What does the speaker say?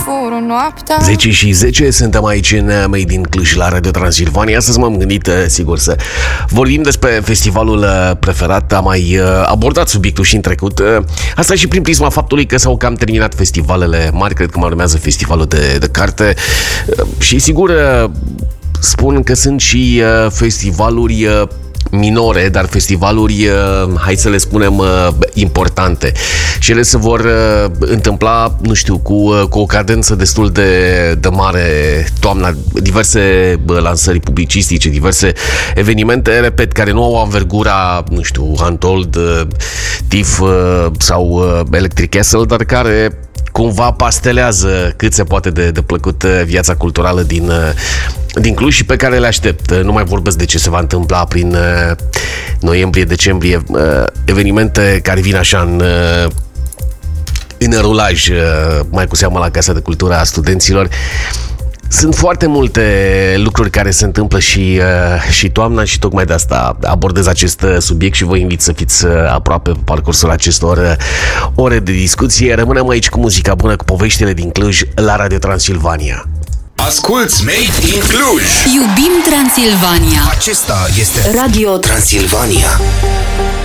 fură noaptea. 10:10, suntem aici în Made in Cluj la Radio Transilvania. Astăzi m-am gândit, sigur, să vorbim despre festivalul preferat. Am mai abordat subiectul și în trecut. Asta și prin prisma faptului că s-au cam terminat festivalele mari. Cred că mai urmează festivalul de carte. Și sigur, spun că sunt și festivaluri minore, dar festivaluri, hai să le spunem, importante. Și ele se vor întâmpla, nu știu, cu o cadență destul de mare toamna, diverse lansări publicistice, diverse evenimente, repet, care nu au anvergura, nu știu, Untold, TIFF sau Electric Castle, dar care cumva pastelează cât se poate de plăcut viața culturală din Cluj și pe care le aștept. Nu mai vorbesc de ce se va întâmpla prin noiembrie-decembrie, evenimente care vin așa în rulaj, mai cu seamă la Casa de Cultură a Studenților. Sunt foarte multe lucruri care se întâmplă și toamna și tocmai de asta abordez acest subiect și vă invit să fiți aproape pe parcursul acestor ore de discuție. Rămânem aici cu muzica bună, cu poveștile din Cluj la Radio Transilvania. Asculți Made in Cluj! Iubim Transilvania! Acesta este Radio Transilvania.